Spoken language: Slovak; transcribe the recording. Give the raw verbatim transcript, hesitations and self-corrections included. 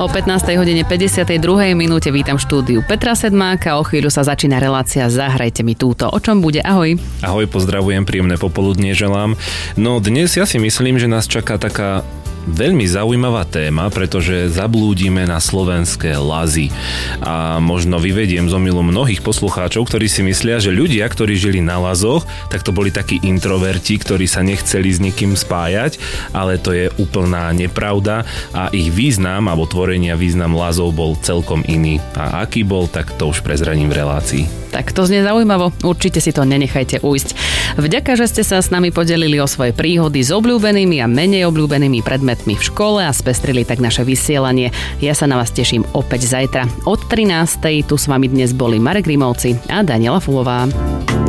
O pätnástej hodine päťdesiatej druhej minúte vítam štúdiu Petra Sedmáka. O chvíľu sa začína relácia Zahrajte mi túto. O čom bude? Ahoj. Ahoj, pozdravujem, príjemné popoludnie želám. No dnes ja si myslím, že nás čaká taká veľmi zaujímavá téma, pretože zablúdime na slovenské lazy. A možno vyvediem z omylu mnohých poslucháčov, ktorí si myslia, že ľudia, ktorí žili na lazoch, tak to boli takí introverti, ktorí sa nechceli s nikým spájať, ale to je úplná nepravda a ich význam, alebo tvorenia význam lazov bol celkom iný. A aký bol, tak to už prezradím v relácii. Tak to znie zaujímavo, určite si to nenechajte ujsť. Vďaka, že ste sa s nami podelili o svoje príhody s obľúbenými a menej obľúbenými predmetmi v škole a spestrili tak naše vysielanie. Ja sa na vás teším opäť zajtra. Od trinástej tu s vami dnes boli Marek Rimovci a Daniela Fulová.